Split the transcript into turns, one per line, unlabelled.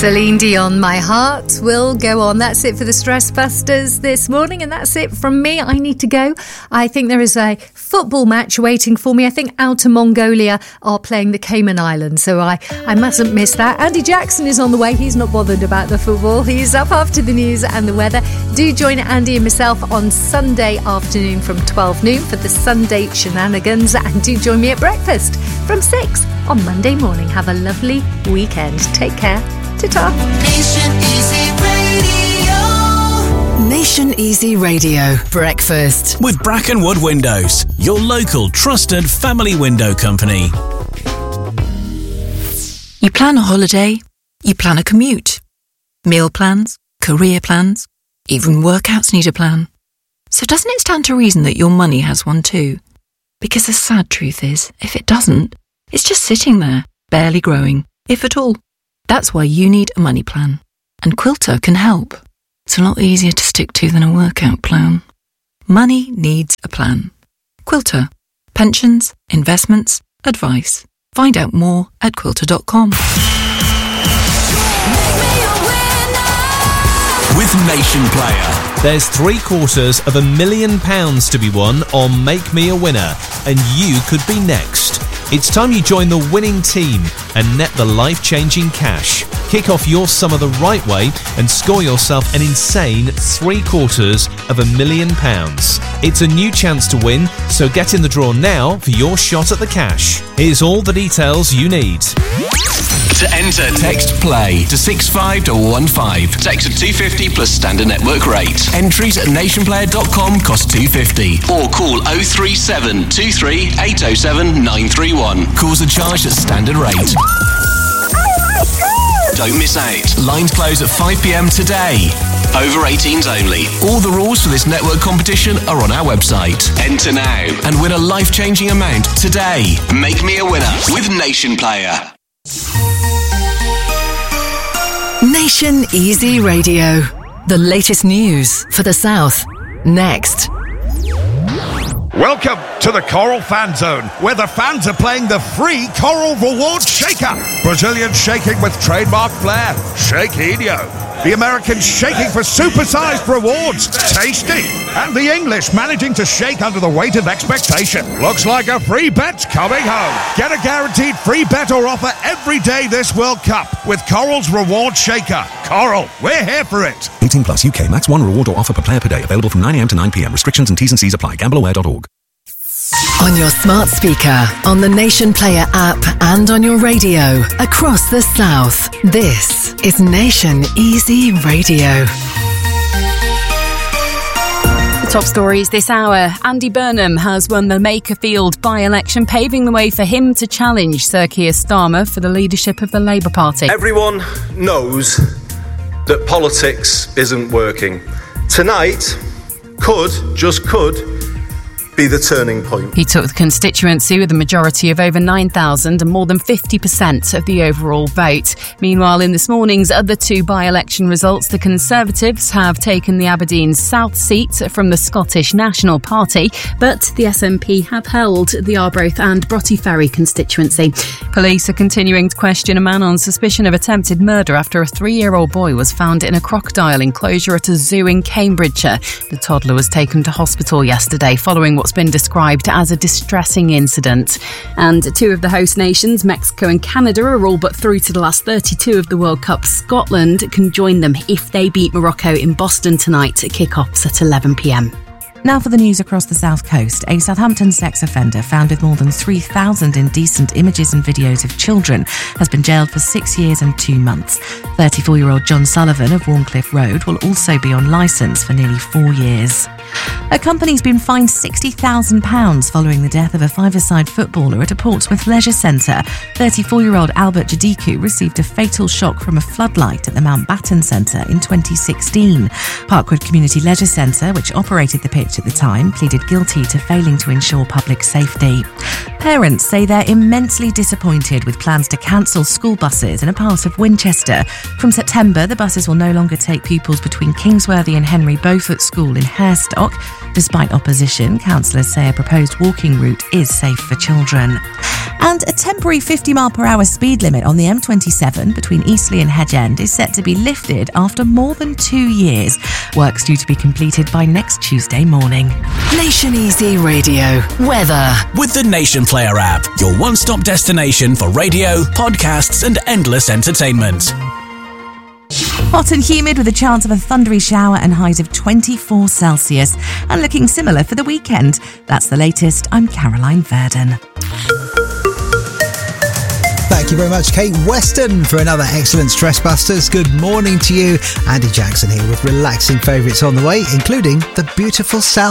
Celine Dion, My Heart Will Go On. That's it for the Stress Busters this morning, and that's it from me. I need to go. I think there is a football match waiting for me. I think Outer Mongolia are playing the Cayman Islands, so I mustn't miss that. Andy Jackson is on the way. He's not bothered about the football. He's up after the news and the weather. Do join Andy and myself on Sunday afternoon from 12 noon for the Sunday shenanigans, and do join me at breakfast from 6 on Monday morning. Have a lovely weekend. Take care. Ta-ta.
Nation Easy Radio Breakfast
with Brackenwood Windows, your local trusted family window company.
You plan a holiday, you plan a commute, meal plans, career plans, even workouts need a plan. So doesn't it stand to reason that your money has one too? Because the sad truth is, if it doesn't, it's just sitting there, barely growing, if at all. That's why you need a money plan. And Quilter can help. It's a lot easier to stick to than a workout plan. Money needs a plan. Quilter. Pensions, investments, advice. Find out more at quilter.com.
With Nation Player, there's £750,000 to be won on Make Me a Winner, and you could be next. It's time you join the winning team and net the life-changing cash. Kick off your summer the right way and score yourself an insane £750,000. It's a new chance to win, so get in the draw now for your shot at the cash. Here's all the details you need.
To enter, text PLAY to 65215. Text at 250 plus standard network rate. Entries at nationplayer.com cost £250. Or call 037 23 807 931. Calls are charged at standard rate. Don't miss out. Lines close at 5 p.m. today. Over 18s only. All the rules for this network competition are on our website. Enter now and win a life-changing amount today. Make me a winner with Nation Player.
Nation Easy Radio. The latest news for the South. Next.
Welcome to the Coral Fan Zone, where the fans are playing the free Coral Reward Shaker. Brazilian shaking with trademark flair, Shakeinho. The Americans shaking for supersized rewards, Tasty. And the English managing to shake under the weight of expectation. Looks like a free bet's coming home. Get a guaranteed free bet or offer every day this World Cup with Coral's Reward Shaker. Coral, we're here for it.
18 plus UK max one reward or offer per player per day. Available from 9am to 9pm. Restrictions and T's and C's apply. Gambleaware.org.
On your smart speaker, on the Nation Player app, and on your radio across the South. This is Nation Easy Radio.
The top stories this hour. Andy Burnham has won the Makerfield by-election, paving the way for him to challenge Sir Keir Starmer for the leadership of the Labour Party.
Everyone knows that politics isn't working. Tonight could be the turning point.
He took the constituency with a majority of over 9,000 and more than 50% of the overall vote. Meanwhile, in this morning's other two by-election results, the Conservatives have taken the Aberdeen South seat from the Scottish National Party, but the SNP have held the Arbroath and Broughty Ferry constituency. Police are continuing to question a man on suspicion of attempted murder after a 3-year-old boy was found in a crocodile enclosure at a zoo in Cambridgeshire. The toddler was taken to hospital yesterday following what's been described as a distressing incident. And two of the host nations, Mexico and Canada, are all but through to the last 32 of the World Cup. Scotland can join them if they beat Morocco in Boston tonight at kick-offs at 11 p.m.
Now for the news across the South Coast. A Southampton sex offender found with more than 3,000 indecent images and videos of children has been jailed for 6 years and 2 months. 34-year-old John Sullivan of Warncliffe Road will also be on licence for nearly 4 years. A company's been fined £60,000 following the death of a five-a-side footballer at a Portsmouth leisure centre. 34-year-old Albert Jadiku received a fatal shock from a floodlight at the Mountbatten Centre in 2016. Parkwood Community Leisure Centre, which operated the pitch at the time, pleaded guilty to failing to ensure public safety. Parents say they're immensely disappointed with plans to cancel school buses in a part of Winchester. From September, the buses will no longer take pupils between Kingsworthy and Henry Beaufort School in Harestock. Despite opposition, councillors say a proposed walking route is safe for children. And a temporary 50-mile-per-hour speed limit on the M27 between Eastleigh and Hedge End is set to be lifted after more than 2 years. Work's due to be completed by next Tuesday morning.
Nation Easy Radio. Weather.
With the Nation Player app, your one-stop destination for radio, podcasts and endless entertainment.
Hot and humid with a chance of a thundery shower and highs of 24 Celsius. And looking similar for the weekend. That's the latest. I'm Caroline Verdon.
Thank you very much, Kate Weston, for another excellent Stress Busters. Good morning to you. Andy Jackson here with relaxing favourites on the way, including the beautiful South.